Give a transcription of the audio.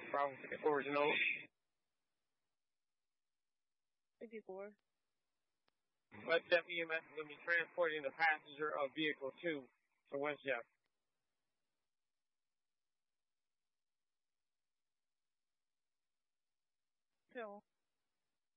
Bravo 54, you know. 54. West Jeff EMS is going to be transporting the passenger of vehicle 2 to West Jeff. Phil.